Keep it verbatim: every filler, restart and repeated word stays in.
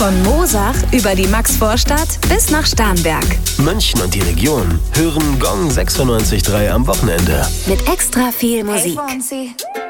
Von Moosach über die Maxvorstadt bis nach Starnberg. München und die Region hören Gong sechsundneunzig Komma drei am Wochenende. Mit extra viel Musik. Hey,